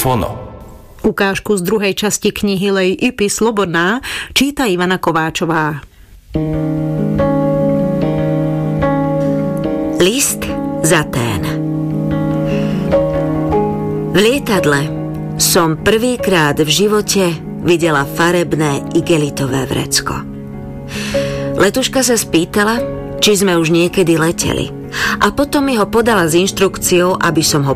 Fono. Ukážku z druhej časti knihy Lej Ipy Slobodná číta Ivana Kováčová. List z Atén. V lietadle som prvýkrát v živote videla farebné igelitové vrecko. Letuška sa spýtala, či sme už niekedy leteli, a potom mi ho podala s inštrukciou, aby som ho